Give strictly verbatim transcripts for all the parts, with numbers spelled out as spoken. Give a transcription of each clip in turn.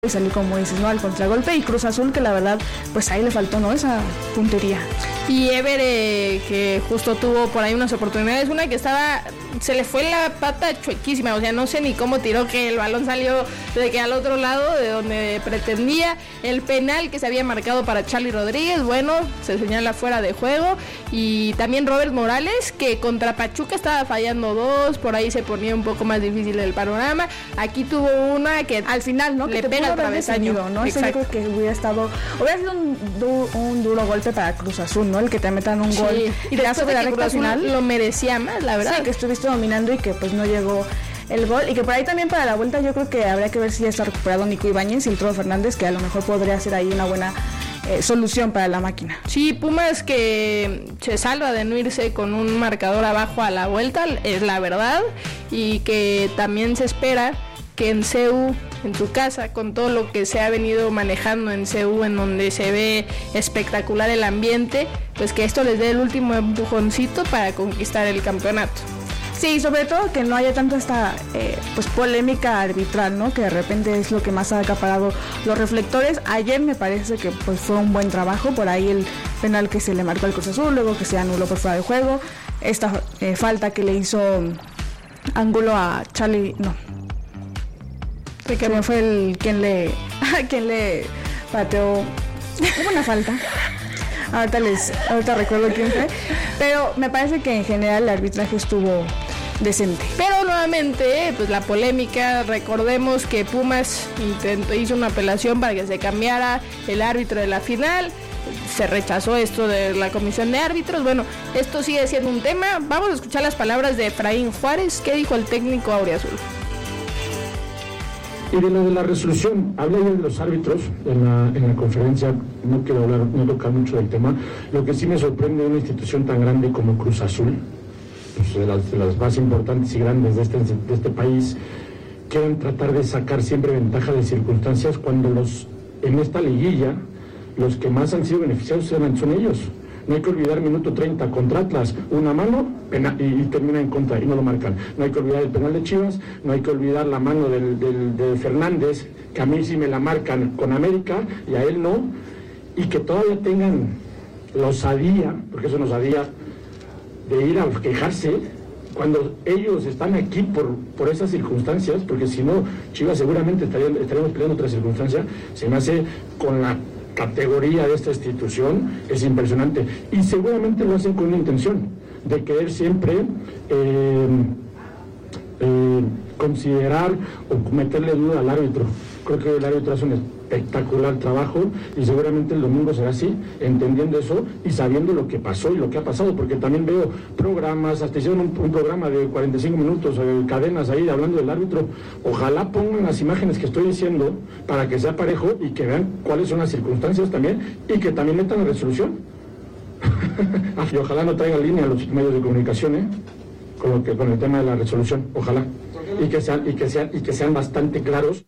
y salir, como dices, ¿no?, al contragolpe, y Cruz Azul, que la verdad, pues ahí le faltó, ¿no?, esa puntería. Y Ever, eh, que justo tuvo por ahí unas oportunidades, una que estaba, se le fue la pata chuequísima, o sea, no sé ni cómo tiró, que el balón salió de que al otro lado, de donde pretendía. El penal que se había marcado para Charly Rodríguez, bueno, se señala fuera de juego. Y también Robert Morales, que contra Pachuca estaba fallando dos, por ahí se ponía un poco más difícil el panorama. Aquí tuvo una que al final, ¿no?, le que pega al travesaño, ¿no? Eso yo creo que hubiera estado, hubiera sido un, du, un duro golpe para Cruz Azul, ¿no?, el que te metan un sí. gol. Y después de la recta final lo merecía más, la verdad. Sí, que estuviste dominando y que pues no llegó el gol, y que por ahí también para la vuelta yo creo que habría que ver si ya está recuperado Nico Ibáñez y el Toro Fernández, que a lo mejor podría ser ahí una buena eh, solución para la máquina. Sí, Pumas que se salva de no irse con un marcador abajo a la vuelta, es la verdad, y que también se espera que en C U, en su casa, con todo lo que se ha venido manejando en C U, en donde se ve espectacular el ambiente, pues que esto les dé el último empujoncito para conquistar el campeonato. Sí, sobre todo que no haya tanto esta eh, pues polémica arbitral, ¿no?, que de repente es lo que más ha acaparado los reflectores. Ayer me parece que pues fue un buen trabajo, por ahí el penal que se le marcó al Cruz Azul, luego que se anuló por fuera de juego, esta eh, falta que le hizo Ángulo a Charly, no, que me fue el quien le quien le pateó, hubo una falta. Ahorita les, ahorita recuerdo quién fue, pero me parece que en general el arbitraje estuvo decente. Pero nuevamente, pues la polémica, recordemos que Pumas intentó, hizo una apelación para que se cambiara el árbitro de la final, se rechazó esto de la comisión de árbitros. Bueno, esto sigue siendo un tema. Vamos a escuchar las palabras de Efraín Juárez, que dijo el técnico auriazul. Y de lo de la resolución, hablé ayer de los árbitros en la, en la conferencia, no quiero hablar, no tocar mucho del tema. Lo que sí me sorprende de una institución tan grande como Cruz Azul, pues de, las, de las más importantes y grandes de este, de este país, quieran tratar de sacar siempre ventaja de circunstancias cuando los en esta liguilla los que más han sido beneficiados son ellos. No hay que olvidar minuto treinta contra Atlas, una mano pena, y, y termina en contra y no lo marcan. No hay que olvidar el penal de Chivas, no hay que olvidar la mano del, del, de Fernández, que a mí sí me la marcan con América y a él no, y que todavía tengan la osadía, porque eso nos osadía, de ir a quejarse cuando ellos están aquí por, por esas circunstancias, porque si no, Chivas seguramente estarían, estaríamos peleando otra circunstancia. Se me hace con la categoría de esta institución, es impresionante, y seguramente lo hacen con una intención de querer siempre eh, eh, considerar o meterle duda al árbitro. Creo que el árbitro hace un espectacular trabajo y seguramente el domingo será así, entendiendo eso y sabiendo lo que pasó y lo que ha pasado, porque también veo programas, hasta hicieron un, un programa de cuarenta y cinco minutos, eh, cadenas ahí hablando del árbitro. Ojalá pongan las imágenes que estoy diciendo para que sea parejo y que vean cuáles son las circunstancias también y que también metan la resolución. Y ojalá no traigan línea a los medios de comunicación, ¿eh? Con, lo que, con el tema de la resolución, ojalá, y que sean, y que sean, y que sean bastante claros.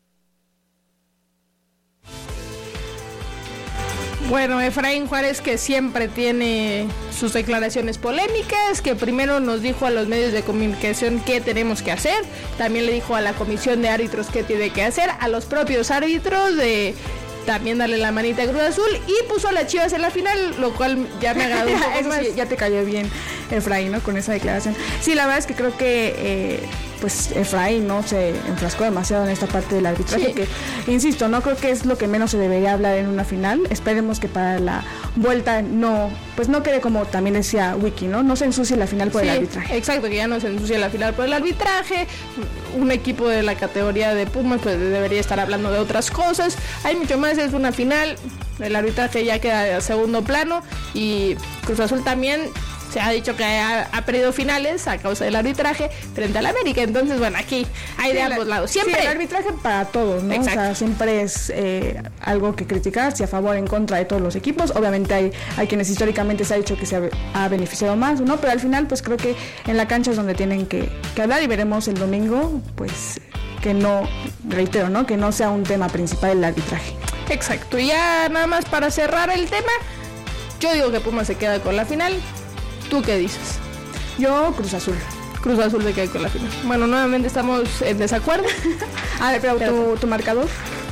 Bueno, Efraín Juárez, que siempre tiene sus declaraciones polémicas, que primero nos dijo a los medios de comunicación qué tenemos que hacer, también le dijo a la comisión de árbitros qué tiene que hacer, a los propios árbitros de también darle la manita a Cruz Azul, y puso a las Chivas en la final, lo cual ya me agradó un poco Eso más. Sí, ya te cayó bien Efraín, ¿no?, con esa declaración. Sí, la verdad es que creo que eh, pues Efraín, ¿no?, se enfrascó demasiado en esta parte del arbitraje, sí. Que, insisto, no creo que es lo que menos se debería hablar en una final. Esperemos que para la vuelta no, pues no quede como también decía Wiki, ¿no? No se ensucie la final por sí, el arbitraje. Exacto, que ya no se ensucie la final por el arbitraje. Un equipo de la categoría de Pumas pues debería estar hablando de otras cosas. Hay mucho más, es una final, el arbitraje ya queda a segundo plano, y Cruz Azul también se ha dicho que ha, ha perdido finales a causa del arbitraje frente al América. Entonces, bueno, aquí hay sí, de ambos lados. Siempre sí, el arbitraje para todos, ¿no? Exacto. O sea, siempre es eh, algo que criticar, si a favor o en contra de todos los equipos. Obviamente hay, hay quienes históricamente se ha dicho que se ha, ha beneficiado más, ¿no? Pero al final, pues creo que en la cancha es donde tienen que, que hablar, y veremos el domingo, pues que no, reitero, ¿no?, que no sea un tema principal el arbitraje. Exacto. Y ya nada más para cerrar el tema, yo digo que Pumas se queda con la final. ¿Tú qué dices? Yo, Cruz Azul. Cruz Azul se queda con la final. Bueno, nuevamente estamos en desacuerdo. A ver, pero, pero tu, tu marcador.